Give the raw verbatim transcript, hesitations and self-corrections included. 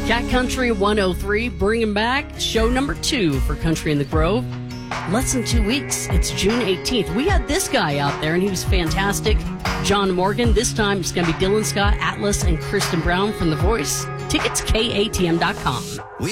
Cat Country one oh three, bringing back show number two for Country in the Grove. Less than two weeks. It's June eighteenth. We had this guy out there, and he was fantastic. John Morgan. This time it's going to be Dylan Scott, Atlas, and Kristen Brown from The Voice. Tickets, K A T M dot com.